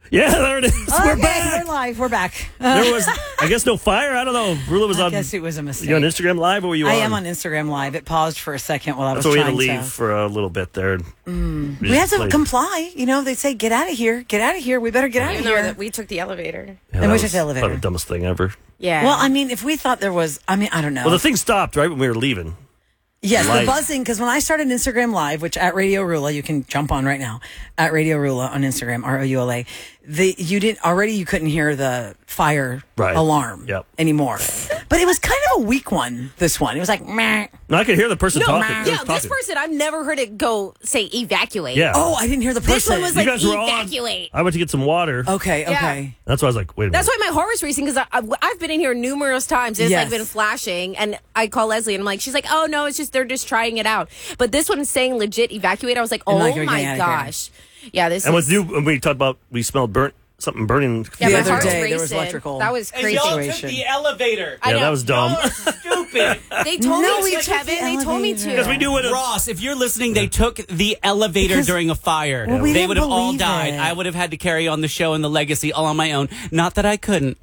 Yeah, there it is. We're Okay, back. We're live. We're back. There was, I guess, no fire. I don't know. Rula was I on. guess it was a mistake. You on Instagram Live, or were you on? I am on Instagram Live. It paused for a second while I was So we had trying to leave for a little bit there. We had to comply. You know, they say, get out of here. Get out of here. We better get out of Even though here. that we took the elevator. Yeah, And that we took was the elevator. Probably the dumbest thing ever. Yeah. Well, I mean, if we thought there was, I don't know. Well, the thing stopped right when we were leaving. Yes, the Light. buzzing, because when I started Instagram Live, which at Radio Rula, you can jump on right now, at Radio Rula on Instagram, ROULA, you couldn't hear the fire alarm anymore. But it was kind of a weak one, this one. It was like, meh. No, I could hear the person talking. Yeah, this person, I've never heard it go say evacuate. Yeah. Oh, I didn't hear the person. This one was You like guys were on. evacuate. I went to get some water. Okay. That's why I was like, wait a minute. That's why my heart was racing, because I've been in here numerous times. It's Yes. like been flashing, and I call Leslie, and I'm like, she's like, oh no, it's just they're just trying it out. But this one is saying legit evacuate. I was like, oh like, you're getting my out of here. gosh, yeah. This And is with you, when we talked about, we smelled something burning. yeah, The my other heart's day, racing. there was electrical That was And crazy. y'all took situation. the elevator. I Yeah, know. that was dumb. Y'all are stupid. They told No, me we to, took Kevin. the They told me to. elevator. Because we knew what Ross, if you're listening, they took the elevator Because- during a fire. Well, we they didn't would have all believe died. it. I would have had to carry on the show and the legacy all on my own. Not that I couldn't.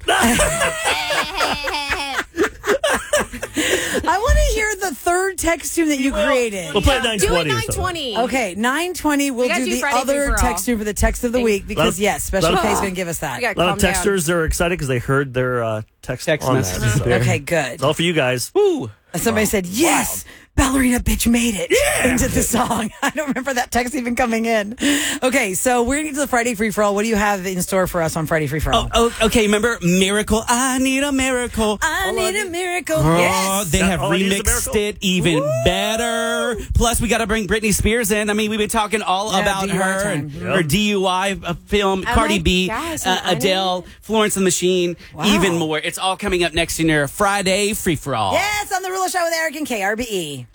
I want to hear the third text tune that you created. We'll play it Do 920 it or something. 920. Okay, 920. We'll We gotta do do the Friday other free-for-all. text tune for the text of the week because, yes, Special Lot of- K is going to give us that. We got A lot of calm down. texters, they're excited because they heard their text Text on messages. that. So Okay, good. it's all for you guys. Woo. Somebody said, yes, Ballerina Bitch made it into the song. I don't remember that text even coming in. Okay, so we're going to get to the Friday Free For All. What do you have in store for us on Friday Free For All? Oh, okay. Remember Miracle? I need a miracle. I need a miracle. Oh, Yes. they have All I Need Is a remixed Miracle? it even better. Plus, we got to bring Britney Spears in. I mean, we've been talking all Yeah, about DUI her time. and Yep. her DUI film, Oh Cardi my B, gosh, I Adele, know. Florence and the Machine, Wow. even more. It's all coming up next in your Friday Free For All. Yes, on the Ruler Show with Eric and KRBE.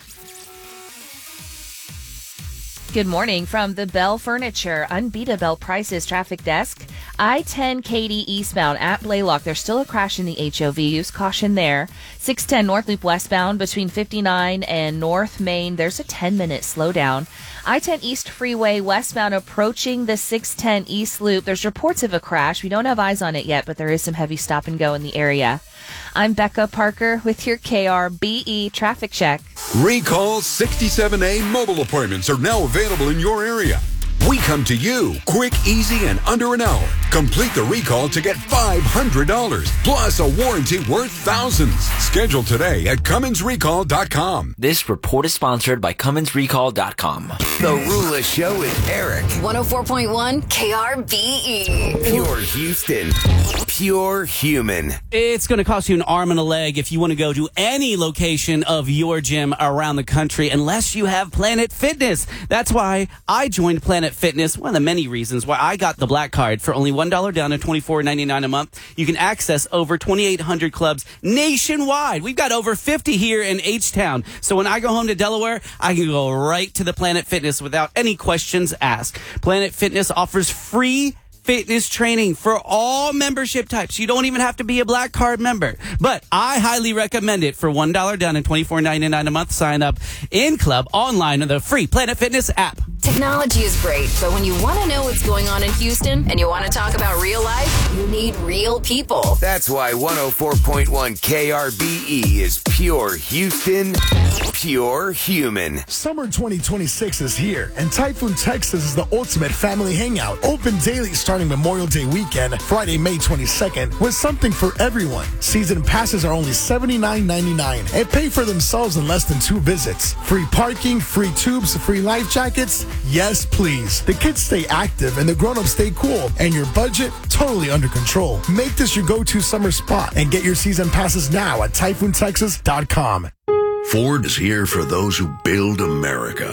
Good morning from the Bell Furniture Unbeatable Prices Traffic Desk. I-10 Katy eastbound at Blaylock. There's still a crash in the HOV. Use caution there. 610 North Loop westbound between 59 and North Main. There's a 10-minute slowdown. I-10 East Freeway westbound approaching the 610 East Loop. There's reports of a crash. We don't have eyes on it yet, but there is some heavy stop and go in the area. I'm Becca Parker with your KRBE traffic check. Recall 67A mobile appointments are now available in your area. We come to you quick, easy, and under an hour. Complete the recall to get $500 plus a warranty worth thousands. Schedule today at CummonsRecall.com. This report is sponsored by CummonsRecall.com. The Rula Show with Eric. 104.1 KRBE. Pure Houston. Pure human. It's going to cost you an arm and a leg if you want to go to any location of your gym around the country unless you have Planet Fitness. That's why I joined Planet Fitness. One of the many reasons why I got the black card for only $1 down and $24.99 a month. You can access over 2,800 clubs nationwide. We've got over 50 here in H-Town. So when I go home to Delaware, I can go right to the Planet Fitness without any questions asked. Planet Fitness offers free fitness training for all membership types. You don't even have to be a black card member. But I highly recommend it for $1 down and $24.99 a month. Sign up in club online on the free Planet Fitness app. Technology is great, but when you want to know what's going on in Houston and you want to talk about real life, you need real people. That's why 104.1 KRBE is pure Houston, pure human. Summer 2026 is here, and Typhoon Texas is the ultimate family hangout. Open daily starting Memorial Day weekend, Friday, May 22nd, with something for everyone. Season passes are only $79.99 and pay for themselves in less than 2 visits. Free parking, free tubes, free life jackets. Yes, please. The kids stay active and the grown-ups stay cool, and your budget totally under control. Make this your go-to summer spot and get your season passes now at TyphoonTexas.com. Ford is here for those who build America.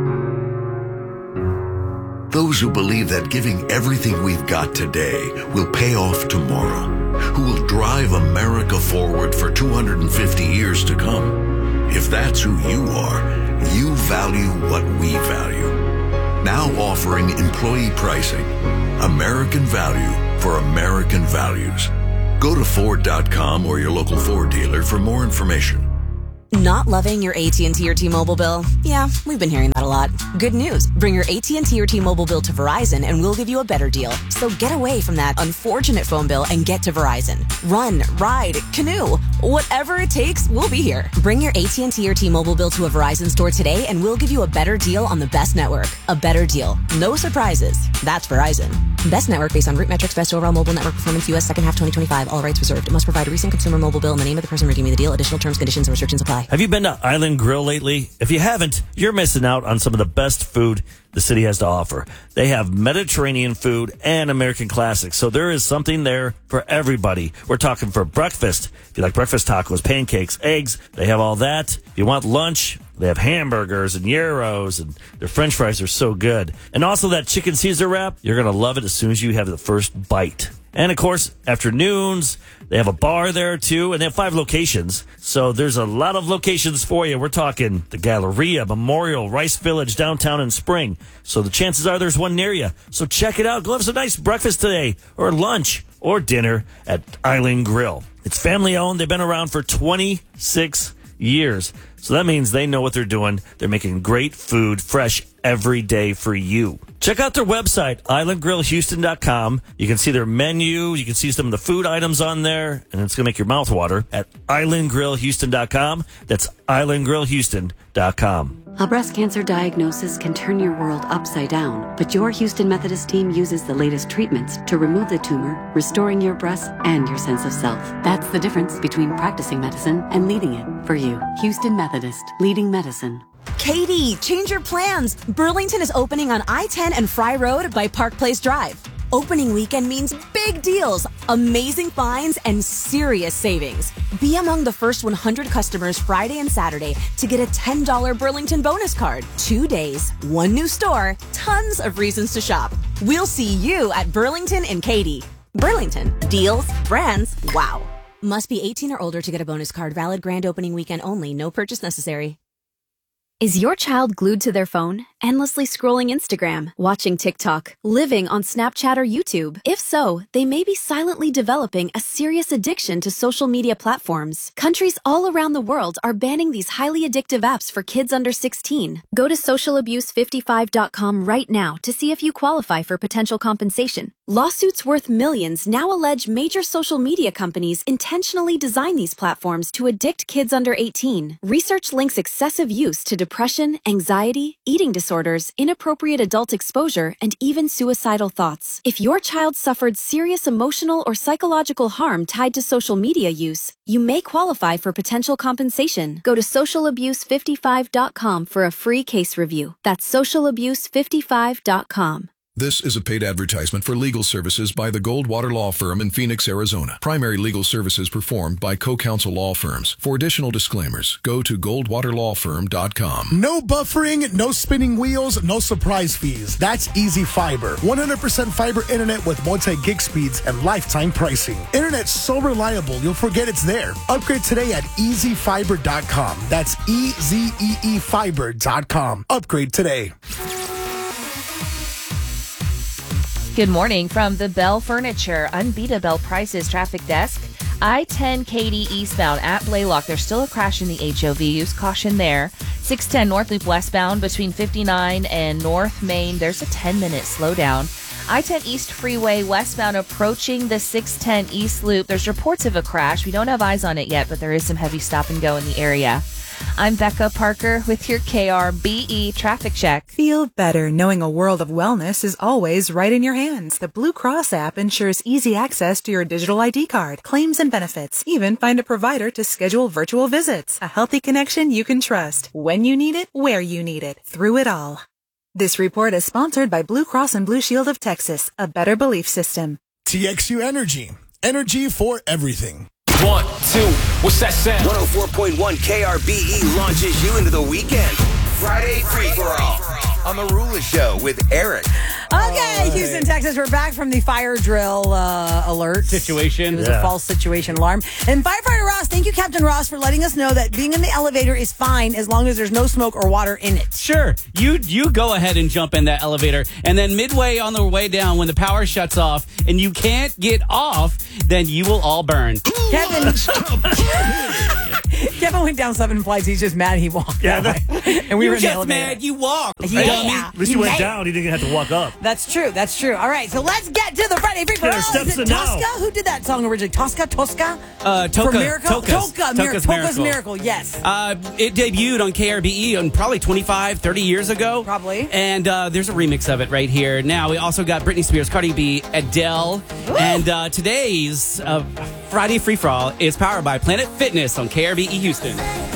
Those who believe that giving everything we've got today will pay off tomorrow. Who will drive America forward for 250 years to come. If that's who you are, you value what we value. Now offering employee pricing. American value for American values. Go to Ford.com or your local Ford dealer for more information. Not loving your AT&T or T-Mobile bill? Yeah, we've been hearing that a lot. Good news. Bring your AT&T or T-Mobile bill to Verizon and we'll give you a better deal. So get away from that unfortunate phone bill and get to Verizon. Run, ride, canoe. Whatever it takes, we'll be here. Bring your AT&T or T-Mobile bill to a Verizon store today and we'll give you a better deal on the best network. A better deal. No surprises. That's Verizon. Best network based on root metrics, best overall mobile network performance, U.S. second half 2025. All rights reserved. Must provide a recent consumer mobile bill and the name of the person redeeming the deal. Additional terms, conditions, and restrictions apply. Have you been to Island Grill lately? If you haven't, you're missing out on some of the best food the city has to offer. They have Mediterranean food and American classics, so there is something there for everybody. We're talking for breakfast. If you like breakfast tacos, pancakes, eggs, they have all that. If you want lunch, they have hamburgers and gyros, and their french fries are so good. And also that chicken Caesar wrap, you're going to love it as soon as you have the first bite. And, of course, afternoons, they have a bar there, too, and they have 5 locations. So there's a lot of locations for you. We're talking the Galleria, Memorial, Rice Village, downtown, and Spring. So the chances are there's one near you. So check it out. Go have some nice breakfast today, or lunch, or dinner at Island Grill. It's family-owned. They've been around for 26 years. So that means they know what they're doing. They're making great food fresh every day for you. Check out their website, islandgrillhouston.com. You can see their menu. You can see some of the food items on there, and it's going to make your mouth water at islandgrillhouston.com. That's islandgrillhouston.com. A breast cancer diagnosis can turn your world upside down, but your Houston Methodist team uses the latest treatments to remove the tumor, restoring your breasts and your sense of self. That's the difference between practicing medicine and leading it for you. Houston Methodist, leading medicine. Katie, change your plans. Burlington is opening on I-10 and Fry Road by Park Place Drive. Opening weekend means big deals, amazing finds, and serious savings. Be among the first 100 customers Friday and Saturday to get a $10 Burlington bonus card. 2 days, 1 new store, tons of reasons to shop. We'll see you at Burlington and Katy. Burlington, deals, brands, wow. Must be 18 or older to get a bonus card. Valid grand opening weekend only. No purchase necessary. Is your child glued to their phone, endlessly scrolling Instagram, watching TikTok, living on Snapchat or YouTube? If so, they may be silently developing a serious addiction to social media platforms. Countries all around the world are banning these highly addictive apps for kids under 16. Go to socialabuse55.com right now to see if you qualify for potential compensation. Lawsuits worth millions now allege major social media companies intentionally design these platforms to addict kids under 18. Research links excessive use to depression, anxiety, eating disorders, inappropriate adult exposure, and even suicidal thoughts. If your child suffered serious emotional or psychological harm tied to social media use, you may qualify for potential compensation. Go to socialabuse55.com for a free case review. That's socialabuse55.com. This is a paid advertisement for legal services by the Goldwater Law Firm in Phoenix, Arizona. Primary legal services performed by co-counsel law firms. For additional disclaimers, go to goldwaterlawfirm.com. No buffering, no spinning wheels, no surprise fees. That's Easy Fiber. 100% fiber internet with multi-gig speeds and lifetime pricing. Internet so reliable, you'll forget it's there. Upgrade today at easyfiber.com. That's EasyFiber.com. Upgrade today. Good morning from the Bell Furniture Unbeatable Prices Traffic Desk. I-10 Katy eastbound at Blaylock. There's still a crash in the HOV. Use caution there. 610 North Loop westbound between 59 and North Main. There's a 10-minute slowdown. I-10 East Freeway westbound approaching the 610 East Loop. There's reports of a crash. We don't have eyes on it yet, but there is some heavy stop and go in the area. I'm Becca Parker with your KRBE traffic check. Feel better knowing a world of wellness is always right in your hands. The Blue Cross app ensures easy access to your digital ID card, claims and benefits. Even find a provider to schedule virtual visits. A healthy connection you can trust. When you need it, where you need it. Through it all. This report is sponsored by Blue Cross and Blue Shield of Texas. A better belief system. TXU Energy. Energy for everything. 1, 2, what's that sound? 104.1 KRBE launches you into the weekend. Friday free-for-all on The Rula Show with Eric. Okay, Houston, Texas, we're back from the fire drill alert. Situation. It was a false situation alarm. And firefighter Ross, thank you, Captain Ross, for letting us know that being in the elevator is fine as long as there's no smoke or water in it. Sure. You go ahead and jump in that elevator, and then midway on the way down, when the power shuts off and you can't get off, then you will all burn. Kevin Kevin went down 7 flights. He's just mad he walked. Yeah, that way. And we were in the just elevator. mad you walked. Yeah. At least you went down. He didn't have to walk up. That's true. That's true. All right, so let's get to the Friday Free for All. Is it Tosca? Who did that song originally? Tosca? Toca. Miracle? Toca's Miracle, yes. It debuted on KRBE probably 25, 30 years ago. Probably. And there's a remix of it right here. Now, we also got Britney Spears, Cardi B, Adele. Ooh. And today's Friday Free for All is powered by Planet Fitness on KRBE Houston.